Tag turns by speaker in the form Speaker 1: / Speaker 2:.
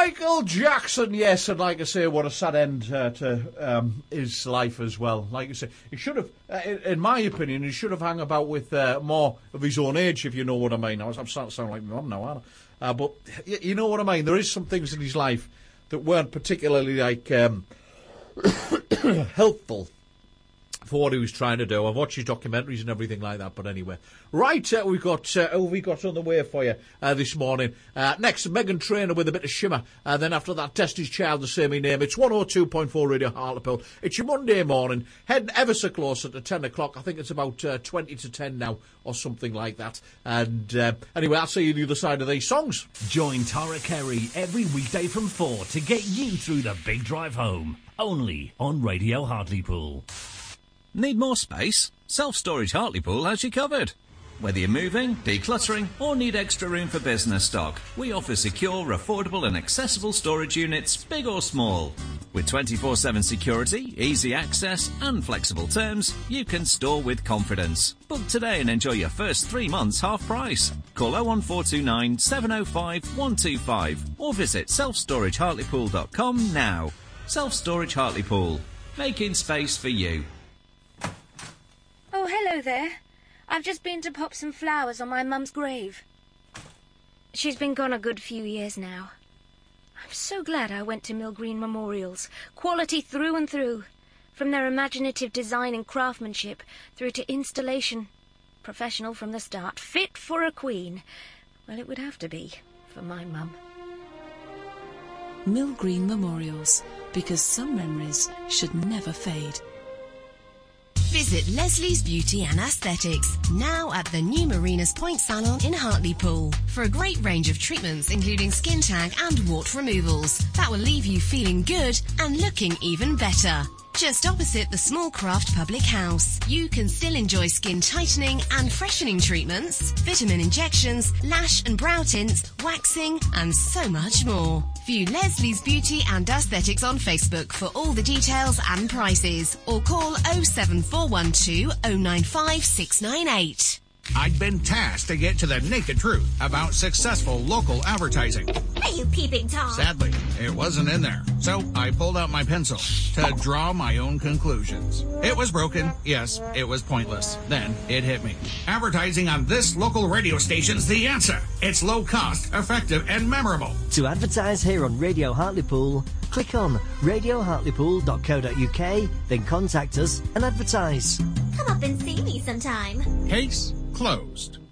Speaker 1: Michael Jackson, yes, and like I say, what a sad end to his life as well. Like I say, he should have, in my opinion, he should have hung about with more of his own age, if you know what I mean. I'm starting to sound like my mum now, aren't I? But you know what I mean. There is some things in his life that weren't particularly helpful for what he was trying to do. I've watched his documentaries and everything like that, but anyway. Right, we've got who we got on the way for you this morning. Next, Meghan Trainor with a bit of shimmer. Then after that, Destiny's Child, the same name. It's 102.4 Radio Hartlepool. It's your Monday morning, heading ever so closer to 10 o'clock. I think it's about 20 to 10 now, or something like that. And anyway, I'll see you on the other side of these songs.
Speaker 2: Join Tara Carey every weekday from 4 to get you through the big drive home. Only on Radio Hartlepool.
Speaker 3: Need more space? Self-Storage Hartlepool has you covered. Whether you're moving, decluttering, or need extra room for business stock, we offer secure, affordable and accessible storage units, big or small. With 24/7 security, easy access and flexible terms, you can store with confidence. Book today and enjoy your first 3 months half price. Call 01429 705 125 or visit selfstoragehartlepool.com now. Self-Storage Hartlepool, making space for you.
Speaker 4: Oh, hello there. I've just been to pop some flowers on my mum's grave. She's been gone a good few years now. I'm so glad I went to Mill Green Memorials. Quality through and through. From their imaginative design and craftsmanship through to installation. Professional from the start. Fit for a queen. Well, it would have to be for my mum.
Speaker 5: Mill Green Memorials. Because some memories should never fade.
Speaker 6: Visit Leslie's Beauty and Aesthetics, now at the new Marinas Point Salon in Hartlepool, for a great range of treatments including skin tag and wart removals that will leave you feeling good and looking even better. Just opposite the Small Craft Public House, you can still enjoy skin tightening and freshening treatments, vitamin injections, lash and brow tints, waxing, and so much more. View Leslie's Beauty and Aesthetics on Facebook for all the details and prices, or call 07412 095 698.
Speaker 7: I'd been tasked to get to the naked truth about successful local advertising.
Speaker 8: Are you peeping Tom?
Speaker 7: Sadly, it wasn't in there. So I pulled out my pencil to draw my own conclusions. It was broken. Yes, it was pointless. Then it hit me. Advertising on this local radio station's the answer. It's low cost, effective, and memorable.
Speaker 9: To advertise here on Radio Hartlepool, click on radiohartlepool.co.uk, then contact us and advertise.
Speaker 8: Come up and see me sometime.
Speaker 7: Case closed.